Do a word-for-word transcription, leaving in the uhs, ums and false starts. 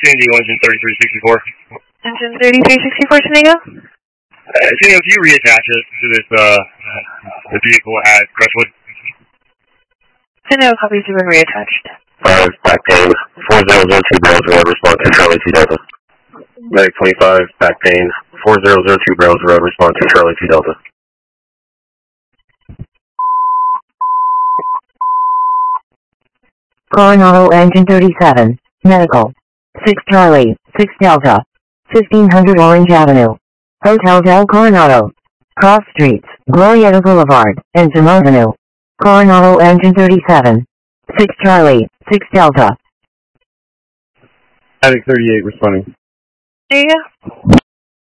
San Diego, engine thirty-three sixty-four. Engine thirty-three sixty-four, San Diego? Uh, San Diego, can you reattach us to this, uh, the vehicle at Crestwood? San Diego, copies have been reattached. five, back pain, four zero zero two barrels, road, response to Charlie two Delta. Medic twenty-five, back pain, four zero zero two barrels, road, response to Charlie two Delta. Coronado engine thirty-seven, medical. six Charlie, six Delta. fifteen hundred Orange Avenue. Hotel del Coronado. Cross streets, Glorieta Boulevard, and Jim Avenue. Coronado engine thirty-seven. six Charlie, six Delta. Medic thirty-eight responding. There you go.